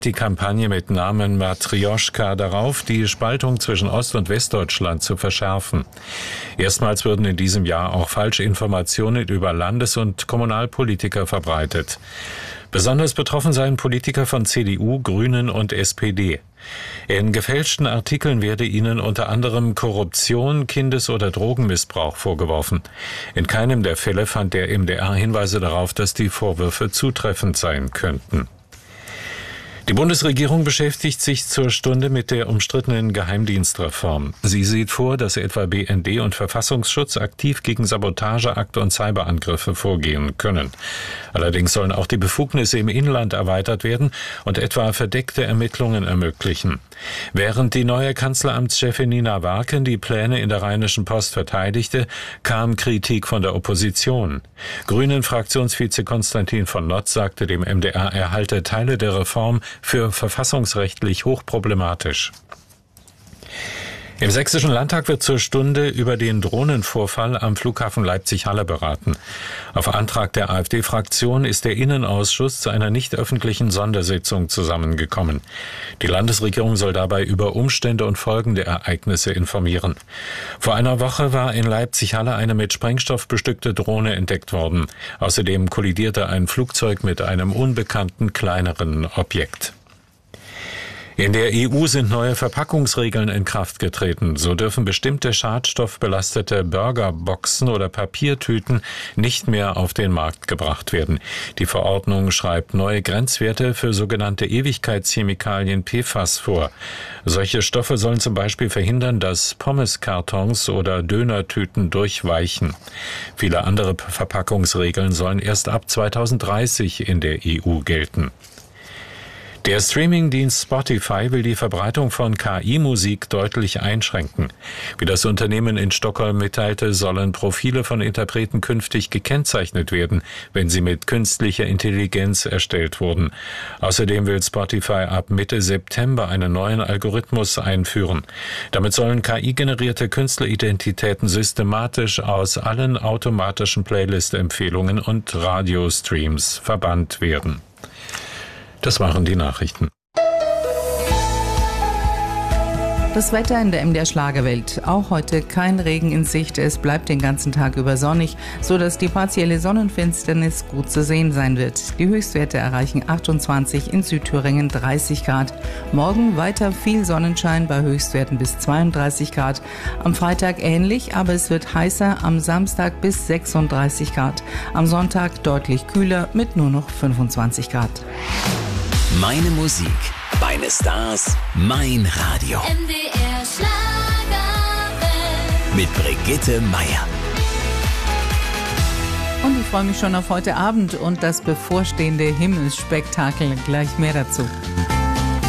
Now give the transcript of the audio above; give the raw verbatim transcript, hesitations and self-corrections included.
die Kampagne mit Namen Matrjoschka darauf, die Spaltung zwischen Ost- und Westdeutschland zu verschärfen. Erstmals würden in diesem Jahr auch Falschinformationen über Landes- und Kommunalpolitiker verbreitet. Besonders betroffen seien Politiker von C D U, Grünen und S P D. In gefälschten Artikeln werde ihnen unter anderem Korruption, Kindes- oder Drogenmissbrauch vorgeworfen. In keinem der Fälle fand der M D R Hinweise darauf, dass die Vorwürfe zutreffend sein könnten. Die Bundesregierung beschäftigt sich zur Stunde mit der umstrittenen Geheimdienstreform. Sie sieht vor, dass etwa B N D und Verfassungsschutz aktiv gegen Sabotageakte und Cyberangriffe vorgehen können. Allerdings sollen auch die Befugnisse im Inland erweitert werden und etwa verdeckte Ermittlungen ermöglichen. Während die neue Kanzleramtschefin Nina Warken die Pläne in der Rheinischen Post verteidigte, kam Kritik von der Opposition. Grünen-Fraktionsvize Konstantin von Notz sagte dem M D R, er halte Teile der Reform für verfassungsrechtlich hochproblematisch. Im Sächsischen Landtag wird zur Stunde über den Drohnenvorfall am Flughafen Leipzig-Halle beraten. Auf Antrag der AfD-Fraktion ist der Innenausschuss zu einer nicht öffentlichen Sondersitzung zusammengekommen. Die Landesregierung soll dabei über Umstände und Folgen der Ereignisse informieren. Vor einer Woche war in Leipzig-Halle eine mit Sprengstoff bestückte Drohne entdeckt worden. Außerdem kollidierte ein Flugzeug mit einem unbekannten kleineren Objekt. In der E U sind neue Verpackungsregeln in Kraft getreten. So dürfen bestimmte schadstoffbelastete Burgerboxen oder Papiertüten nicht mehr auf den Markt gebracht werden. Die Verordnung schreibt neue Grenzwerte für sogenannte Ewigkeitschemikalien P F A S vor. Solche Stoffe sollen zum Beispiel verhindern, dass Pommeskartons oder Dönertüten durchweichen. Viele andere Verpackungsregeln sollen erst ab zweitausenddreißig in der E U gelten. Der Streamingdienst Spotify will die Verbreitung von K I-Musik deutlich einschränken. Wie das Unternehmen in Stockholm mitteilte, sollen Profile von Interpreten künftig gekennzeichnet werden, wenn sie mit künstlicher Intelligenz erstellt wurden. Außerdem will Spotify ab Mitte September einen neuen Algorithmus einführen. Damit sollen K I-generierte Künstleridentitäten systematisch aus allen automatischen Playlist-Empfehlungen und Radiostreams verbannt werden. Das waren die Nachrichten. Das Wetter in der M D R Schlagerwelt. Auch heute kein Regen in Sicht. Es bleibt den ganzen Tag über sonnig, sodass die partielle Sonnenfinsternis gut zu sehen sein wird. Die Höchstwerte erreichen achtundzwanzig, in Südthüringen dreißig Grad. Morgen weiter viel Sonnenschein bei Höchstwerten bis zweiunddreißig Grad. Am Freitag ähnlich, aber es wird heißer. Am Samstag bis sechsunddreißig Grad. Am Sonntag deutlich kühler mit nur noch fünfundzwanzig Grad. Meine Musik, meine Stars, mein Radio. M D R Schlagerwelt. Mit Brigitte Meier. Und ich freue mich schon auf heute Abend und das bevorstehende Himmelsspektakel. Gleich mehr dazu.